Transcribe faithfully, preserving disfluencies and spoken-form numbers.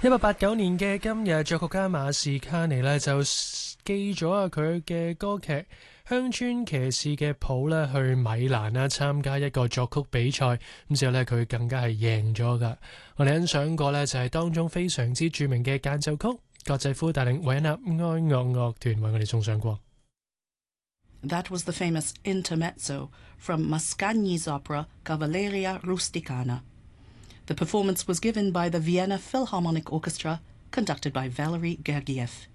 一八八九年嘅今日，作曲家馬士卡尼呢就寄咗啊佢嘅歌劇《鄉村騎士》嘅譜呢去米蘭啦參加一個作曲比賽，咁之後呢佢更加係贏咗噶。我哋欣賞過呢就係當中非常之著名嘅間奏曲，葛濟夫帶領維也納愛樂樂團為我哋送上過。 That was the famous intermezzo from Mascagni's opera Cavalleria Rusticana. The performance was given by the Vienna Philharmonic Orchestra, conducted by Valery Gergiev.